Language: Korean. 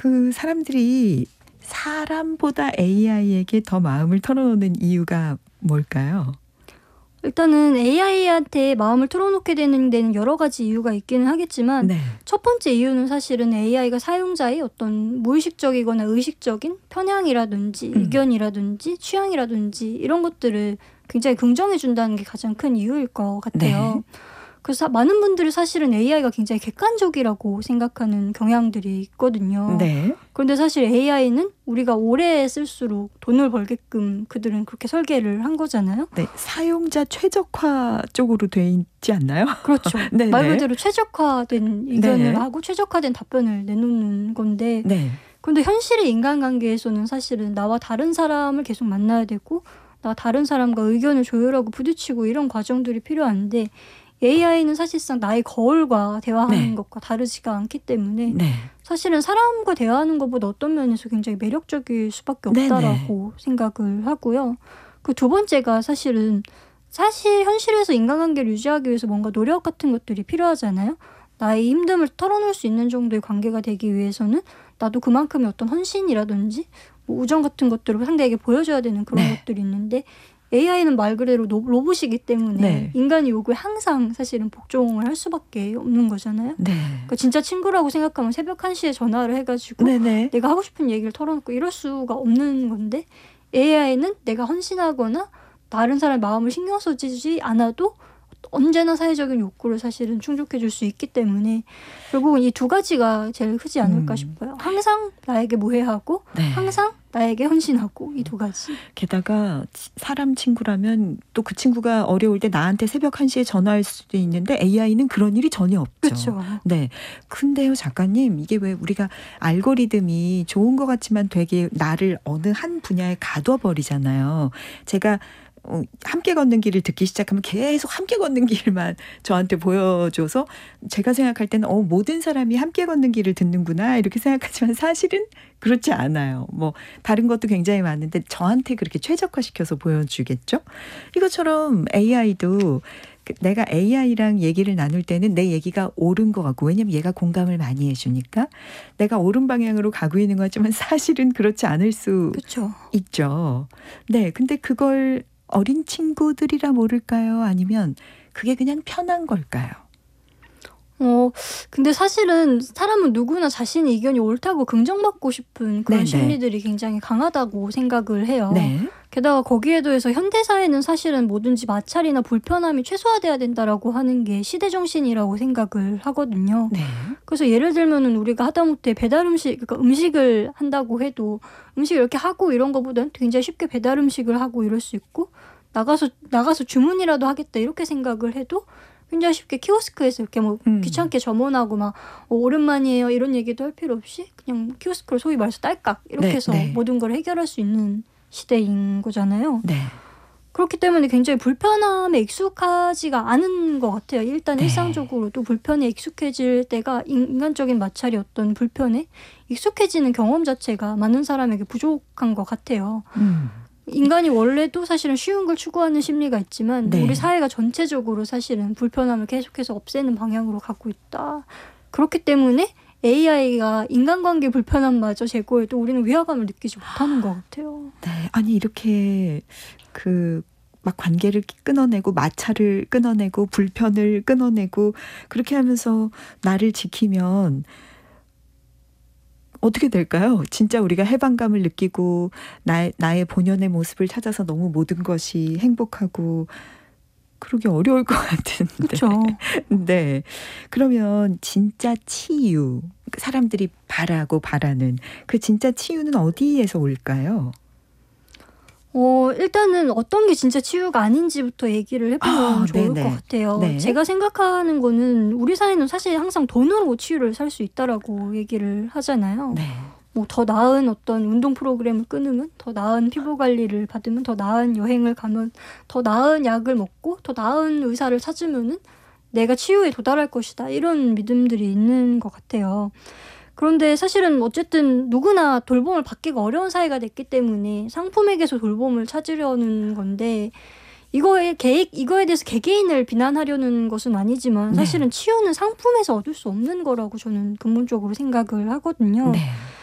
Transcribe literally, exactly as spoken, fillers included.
그 사람들이 사람보다 에이아이에게 더 마음을 털어놓는 이유가 뭘까요? 일단은 에이아이한테 마음을 털어놓게 되는 데는 여러 가지 이유가 있기는 하겠지만 네. 첫 번째 이유는 사실은 에이아이가 사용자의 어떤 무의식적이거나 의식적인 편향이라든지 음. 의견이라든지 취향이라든지 이런 것들을 굉장히 긍정해 준다는 게 가장 큰 이유일 것 같아요. 네. 그래서 많은 분들이 사실은 에이아이가 굉장히 객관적이라고 생각하는 경향들이 있거든요. 네. 그런데 사실 에이아이는 우리가 오래 쓸수록 돈을 벌게끔 그들은 그렇게 설계를 한 거잖아요. 네. 사용자 최적화 쪽으로 돼 있지 않나요? 그렇죠. 네네. 말 그대로 최적화된 의견을 네. 하고 최적화된 답변을 내놓는 건데 네. 그런데 현실의 인간관계에서는 사실은 나와 다른 사람을 계속 만나야 되고 나와 다른 사람과 의견을 조율하고 부딪히고 이런 과정들이 필요한데 에이아이는 사실상 나의 거울과 대화하는 네. 것과 다르지가 않기 때문에 네. 사실은 사람과 대화하는 것보다 어떤 면에서 굉장히 매력적일 수밖에 네네. 없다라고 생각을 하고요. 그 두 번째가 사실은 사실 현실에서 인간관계를 유지하기 위해서 뭔가 노력 같은 것들이 필요하잖아요. 나의 힘듦을 털어놓을 수 있는 정도의 관계가 되기 위해서는 나도 그만큼의 어떤 헌신이라든지 뭐 우정 같은 것들을 상대에게 보여줘야 되는 그런 네. 것들이 있는데 에이아이는 말 그대로 로, 로봇이기 때문에 네. 인간의 요구에 항상 사실은 복종을 할 수밖에 없는 거잖아요. 네. 그러니까 진짜 친구라고 생각하면 새벽 한 시에 전화를 해가지고 네네. 내가 하고 싶은 얘기를 털어놓고 이럴 수가 없는 건데 에이아이는 내가 헌신하거나 다른 사람의 마음을 신경 써주지 않아도 언제나 사회적인 욕구를 사실은 충족해 줄 수 있기 때문에 결국은 이 두 가지가 제일 크지 않을까 음. 싶어요. 항상 나에게 무해하고 네. 항상 나에게 헌신하고 이 두 가지. 게다가 치- 사람 친구라면 또 그 친구가 어려울 때 나한테 새벽 한 시에 전화할 수도 있는데 에이아이는 그런 일이 전혀 없죠. 그렇죠. 네. 근데요, 작가님, 이게 왜 우리가 알고리즘이 좋은 것 같지만 되게 나를 어느 한 분야에 가둬버리잖아요. 제가 어, 함께 걷는 길을 듣기 시작하면 계속 함께 걷는 길만 저한테 보여줘서 제가 생각할 때는 어, 모든 사람이 함께 걷는 길을 듣는구나 이렇게 생각하지만 사실은 그렇지 않아요. 뭐 다른 것도 굉장히 많은데 저한테 그렇게 최적화시켜서 보여주겠죠. 이것처럼 에이아이도 내가 에이아이랑 얘기를 나눌 때는 내 얘기가 옳은 것 같고 왜냐면 얘가 공감을 많이 해주니까 내가 옳은 방향으로 가고 있는 것 같지만 사실은 그렇지 않을 수 그렇죠. 있죠. 네, 근데 그걸 어린 친구들이라 모를까요? 아니면 그게 그냥 편한 걸까요? 어, 근데 사실은 사람은 누구나 자신의 의견이 옳다고 긍정받고 싶은 그런 네네. 심리들이 굉장히 강하다고 생각을 해요. 네. 게다가 거기에 더해서 현대사회는 사실은 뭐든지 마찰이나 불편함이 최소화돼야 된다라고 하는 게 시대정신이라고 생각을 하거든요. 네. 그래서 예를 들면은 우리가 하다못해 배달 음식, 그러니까 음식을 한다고 해도 음식 이렇게 하고 이런 거보다는 굉장히 쉽게 배달 음식을 하고 이럴 수 있고 나가서 나가서 주문이라도 하겠다 이렇게 생각을 해도 굉장히 쉽게 키오스크에서 이렇게 뭐 음. 귀찮게 점원하고 막 어, 오랜만이에요 이런 얘기도 할 필요 없이 그냥 키오스크를 소위 말해서 딸깍 이렇게 네, 해서 네. 모든 걸 해결할 수 있는 시대인 거잖아요. 네. 그렇기 때문에 굉장히 불편함에 익숙하지가 않은 것 같아요. 일단 네. 일상적으로도 불편에 익숙해질 때가 인간적인 마찰이 어떤 불편에 익숙해지는 경험 자체가 많은 사람에게 부족한 것 같아요. 음. 인간이 원래도 사실은 쉬운 걸 추구하는 심리가 있지만 네. 우리 사회가 전체적으로 사실은 불편함을 계속해서 없애는 방향으로 가고 있다. 그렇기 때문에 에이아이가 인간관계 불편함마저 제거해도 우리는 위화감을 느끼지 못하는 것 같아요. 네. 아니 이렇게 그 막 관계를 끊어내고 마찰을 끊어내고 불편을 끊어내고 그렇게 하면서 나를 지키면 어떻게 될까요? 진짜 우리가 해방감을 느끼고 나의, 나의 본연의 모습을 찾아서 너무 모든 것이 행복하고 그러기 어려울 것 같은데. 그렇죠. 네. 그러면 진짜 치유, 사람들이 바라고 바라는 그 진짜 치유는 어디에서 올까요? 어, 일단은 어떤 게 진짜 치유가 아닌지부터 얘기를 해보면 아, 좋을 네네. 것 같아요. 네. 제가 생각하는 거는 우리 사회는 사실 항상 돈으로 치유를 살 수 있다라고 얘기를 하잖아요. 네. 뭐 더 나은 어떤 운동 프로그램을 끊으면 더 나은 피부 관리를 받으면 더 나은 여행을 가면 더 나은 약을 먹고 더 나은 의사를 찾으면은 내가 치유에 도달할 것이다. 이런 믿음들이 있는 것 같아요. 그런데 사실은 어쨌든 누구나 돌봄을 받기가 어려운 사회가 됐기 때문에 상품에게서 돌봄을 찾으려는 건데 이거에 개, 이거에 대해서 개개인을 비난하려는 것은 아니지만 사실은 네. 치유는 상품에서 얻을 수 없는 거라고 저는 근본적으로 생각을 하거든요. 네.